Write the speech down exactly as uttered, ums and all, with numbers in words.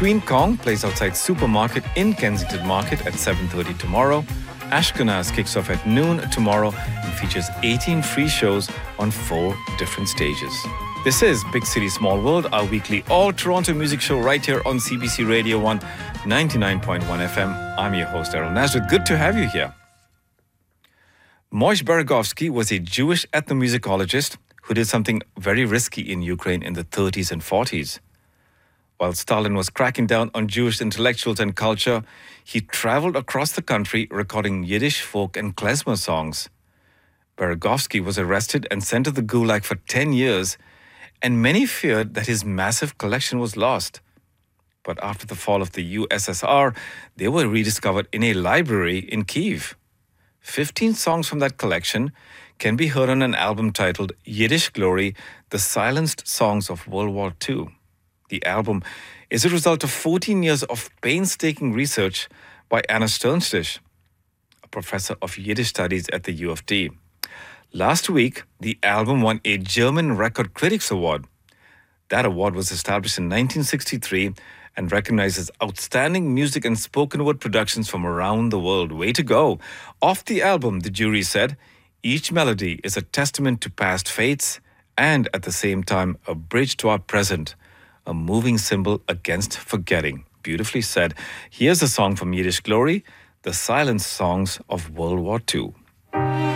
Queen Kong plays outside Supermarket in Kensington Market at seven thirty tomorrow. Ashkenaz kicks off at noon tomorrow and features eighteen free shows on four different stages. This is Big City Small World, our weekly all-Toronto music show right here on C B C Radio one, ninety-nine point one F M. I'm your host, Errol Nazareth. Good to have you here. Moish Beregovsky was a Jewish ethnomusicologist who did something very risky in Ukraine in the thirties and forties. While Stalin was cracking down on Jewish intellectuals and culture, he traveled across the country recording Yiddish folk and klezmer songs. Beregovsky was arrested and sent to the Gulag for ten years, and many feared that his massive collection was lost. But after the fall of the U S S R, they were rediscovered in a library in Kyiv. Fifteen songs from that collection can be heard on an album titled Yiddish Glory, The Silenced Songs of World War Two. The album is a result of fourteen years of painstaking research by Anna Sternstich, a professor of Yiddish studies at the U of T. Last week, the album won a German Record Critics Award. That award was established in nineteen sixty-three and recognizes outstanding music and spoken word productions from around the world. Way to go! Off the album, the jury said, each melody is a testament to past fates and at the same time a bridge to our present, a moving symbol against forgetting. Beautifully said. Here's a song from Yiddish Glory, The Silent Songs of World War Two.